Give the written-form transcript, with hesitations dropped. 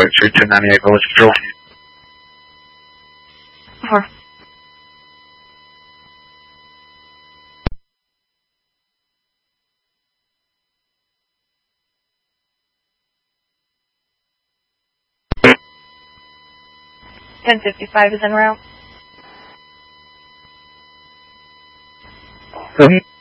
to 298 Village Patrol. 4. $1055 is en route.